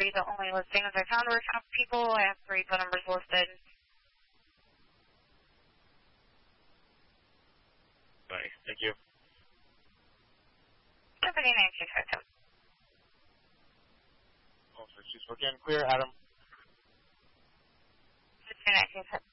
really the only listings I found were shop people. I have 3 phone numbers listed. Nice. Thank you. 79257. Also, she's again clear, Adam. 79257.